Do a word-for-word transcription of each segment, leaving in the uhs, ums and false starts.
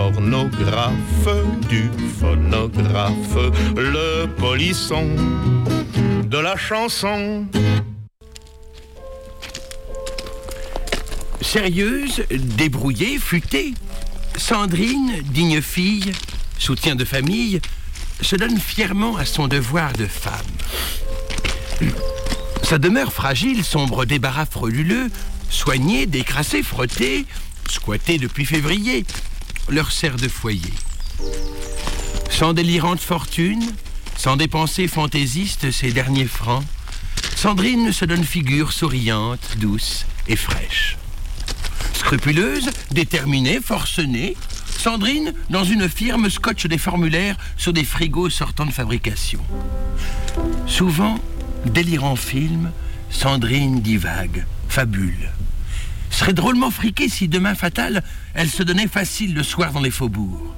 pornographe, du phonographe, le polisson de la chanson. Sérieuse, débrouillée, futée, Sandrine, digne fille, soutien de famille, se donne fièrement à son devoir de femme. Sa demeure fragile, sombre débarras freluleux, soignée, décrassée, frottée, squattée depuis février, leur sert de foyer. Sans délirante fortune, sans dépenser fantaisiste ses derniers francs, Sandrine se donne figure souriante, douce et fraîche. Scrupuleuse, déterminée, forcenée, Sandrine, dans une firme, scotche des formulaires sur des frigos sortant de fabrication. Souvent, délirant film, Sandrine divague, fabule. Serait drôlement friquée si, demain fatal, elle se donnait facile le soir dans les faubourgs.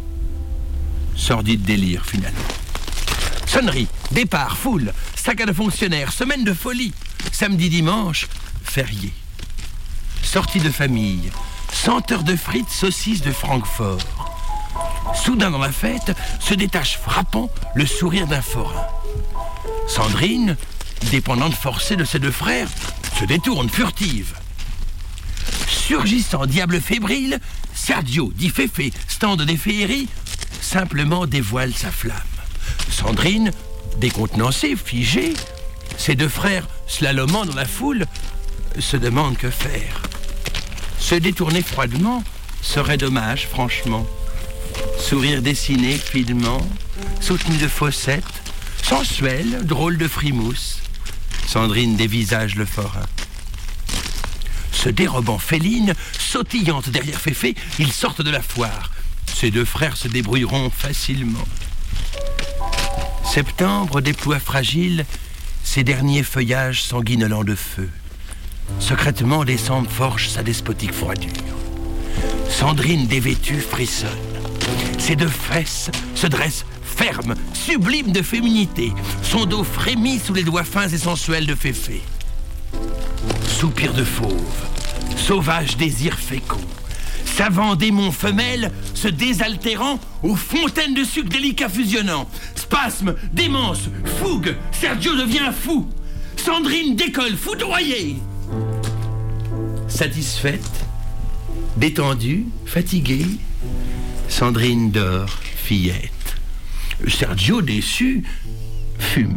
Sordide délire, finalement. Sonnerie, départ, foule, saccade de fonctionnaires, semaine de folie, samedi, dimanche, férié. Sortie de famille, senteur de frites, saucisses de Francfort. Soudain dans la fête, se détache frappant le sourire d'un forain. Sandrine, dépendante forcée de ses deux frères, se détourne furtive. Surgissant diable fébrile, Sergio, dit Féfé, stand des féeries, simplement dévoile sa flamme. Sandrine, décontenancée, figée, ses deux frères, slalomant dans la foule, se demandent que faire. Se détourner froidement serait dommage, franchement. Sourire dessiné, finement, soutenu de fossettes, sensuel, drôle de frimousse. Sandrine dévisage le forain. Se dérobant féline, sautillante derrière Féfé, ils sortent de la foire. Ses deux frères se débrouilleront facilement. Septembre déploie fragile ses derniers feuillages sanguinolents de feu. Secrètement, décembre forge sa despotique froidure. Sandrine dévêtue frissonne. Ses deux fesses se dressent fermes, sublimes de féminité. Son dos frémit sous les doigts fins et sensuels de Féfé. Soupir de fauve, sauvage désir fécond. Savant démon femelle se désaltérant aux fontaines de sucre délicat fusionnant. Spasme, démence, fougue, Sergio devient fou. Sandrine décolle, foudroyée. Satisfaite, détendue, fatiguée, Sandrine dort, fillette. Sergio, déçu, fume.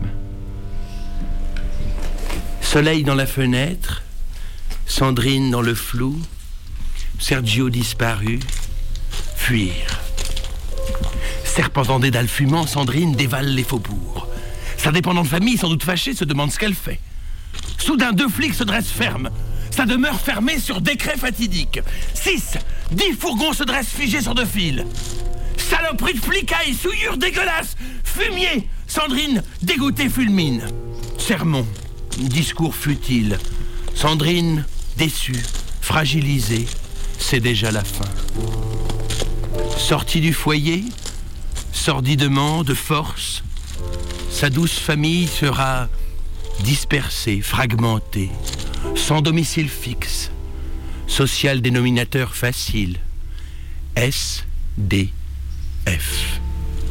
Soleil dans la fenêtre, Sandrine dans le flou, Sergio disparu, fuir. Serpent en dédale fumant, Sandrine dévale les faubourgs. Sa dépendante famille, sans doute fâchée, se demande ce qu'elle fait. Soudain, deux flics se dressent fermes. Sa demeure fermée sur décret fatidique. Six, dix fourgons se dressent figés sur deux fils. Saloperie de flicaille, souillure dégueulasse, fumier. Sandrine, dégoûtée, fulmine. Sermon, discours futile. Sandrine, déçue, fragilisée, c'est déjà la fin. Sortie du foyer, sordidement, de force, sa douce famille sera dispersée, fragmentée, sans domicile fixe, social dénominateur facile, S D F.